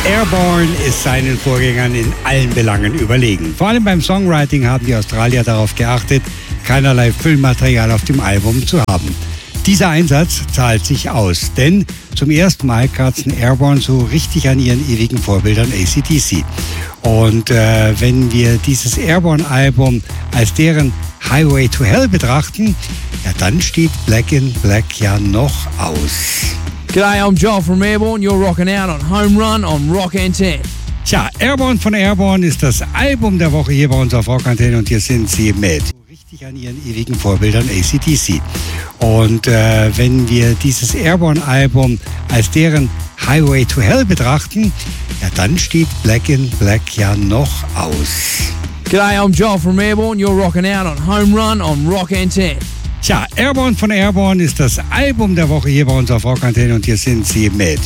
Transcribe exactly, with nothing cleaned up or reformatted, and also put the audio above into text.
Airborne ist seinen Vorgängern in allen Belangen überlegen. Vor allem beim Songwriting haben die Australier darauf geachtet, keinerlei Füllmaterial auf dem Album zu haben. Dieser Einsatz zahlt sich aus, denn zum ersten Mal kratzen Airborne so richtig an ihren ewigen Vorbildern A C D C. Und äh, wenn wir dieses Airborne-Album als deren Highway to Hell betrachten, ja, dann steht Black in Black ja noch aus. G'day, I'm Joel from Airborne. You're rocking out on Home Run on Rock Antenne. Tja, Airborne von Airborne ist das Album der Woche hier bei uns auf Rock Antenne und hier sind sie mit richtig an ihren ewigen Vorbildern A C D C. Und äh, wenn wir dieses Airborne-Album als deren Highway to Hell betrachten, ja, dann steht Black in Black ja noch aus. G'day, I'm Joel from Airborne. You're rocking out on Home Run on Rock Antenne. Tja, Airborne von Airborne ist das Album der Woche hier bei uns auf Rock Antenne und hier sind sie mit